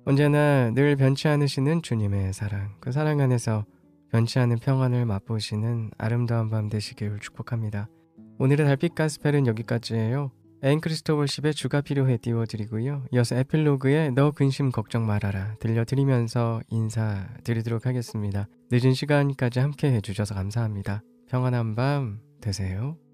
언제나 늘 변치 않으시는 주님의 사랑, 그 사랑 안에서 변치 않은 평안을 맛보시는 아름다운 밤 되시길 축복합니다. 오늘의 달빛 가스펠은 여기까지예요. 앤 크리스토벌십의 주가 필요해 띄워드리고요. 이어서 에필로그의 너 근심 걱정 말아라 들려드리면서 인사드리도록 하겠습니다. 늦은 시간까지 함께 해주셔서 감사합니다. 평안한 밤 되세요.